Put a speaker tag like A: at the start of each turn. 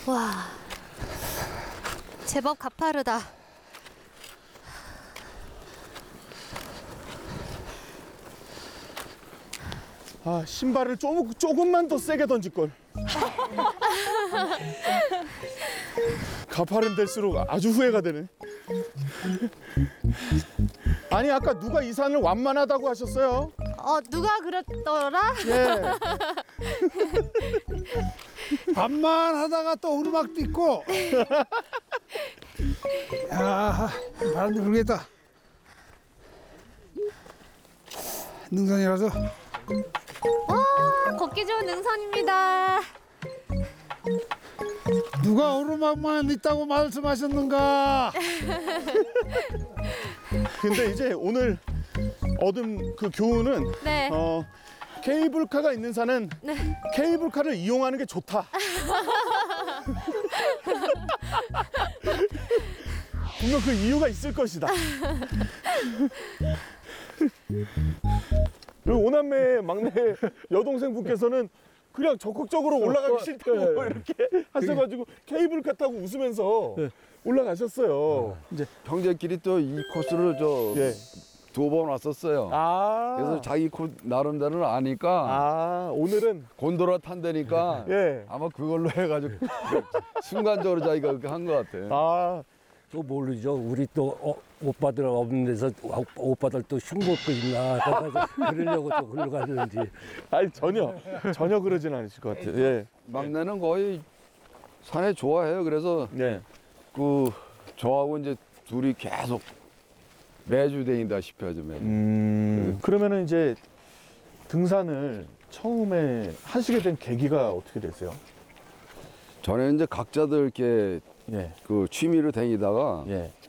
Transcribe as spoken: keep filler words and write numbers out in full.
A: 와, 제법 가파르다.
B: 아, 신발을 조금, 조금만 더 세게 던질걸. 가파른 될수록 아주 후회가 되네. 아니, 아까 누가 이 산을 완만하다고 하셨어요?
A: 어, 누가 그랬더라?
B: 예.
C: 밤만 하다가 또 오르막도 있고. 야, 바람도 불겠다. 능선이라서.
A: 와, 걷기 좋은 능선입니다.
C: 누가 오르막만 있다고 말씀하셨는가?
B: 근데 이제 오늘 얻은 그 교훈은
A: 네.
B: 어, 케이블카가 있는 산은
A: 네.
B: 케이블카를 이용하는 게 좋다. 분명 그 이유가 있을 것이다. 그리고 오남매의 막내 여동생분께서는 그냥 적극적으로 올라가기 싫다고 이렇게 하셔가지고 케이블카 타고 웃으면서 올라가셨어요.
D: 이제 형제끼리 또 이 코스를 저
B: 예.
D: 두 번 왔었어요.
B: 아.
D: 그래서 자기 코 나름대로 아니까
B: 아, 오늘은
D: 곤도라 탄다니까
B: 예.
D: 아마 그걸로 해가지고 순간적으로 자기가 그렇게 한 것 같아.
B: 아,
E: 또 모르죠. 우리 또 어, 오빠들 없는 데서 오- 오빠들 또 흉볼 거 있나. 그래서 그러려고 또 글로 갔는지.
B: 아니 전혀 전혀 그러진 않으실 것 같아요. 예.
D: 막내는 거의 산에 좋아해요. 그래서
B: 예.
D: 그 저하고 이제 둘이 계속 매주 다닌다시피 하죠. 매주.
B: 음, 그러면은 이제 등산을 처음에 하시게 된 계기가 어떻게 되세요?
D: 전에 이제 각자들 이렇게
B: 예.
D: 그 취미로 다니다가
B: 예.